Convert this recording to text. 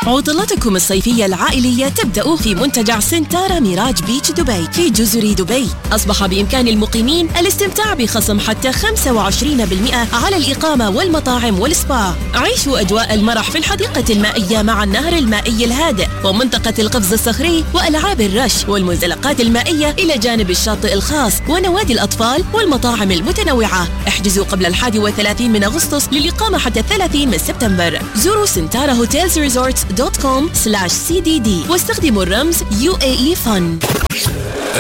عطلاتكم الصيفية العائلية تبدأ في منتجع سنتارا ميراج بيتش دبي في جزر دبي. أصبح بإمكان المقيمين الاستمتاع بخصم حتى 25% على الإقامة والمطاعم والسبا. عيشوا أجواء المرح في الحديقة المائية مع النهر المائي الهادئ ومنطقة القفز الصخري وألعاب الرش والمنزلقات المائية إلى جانب الشاطئ الخاص ونوادي الأطفال والمطاعم المتنوعة. احجزوا قبل 31 من أغسطس للإقامة حتى 30 من سبتمبر. زوروا سنتارا هوتيلز ريزورتس .com/cdd واستخدموا الرمز UAE Fun.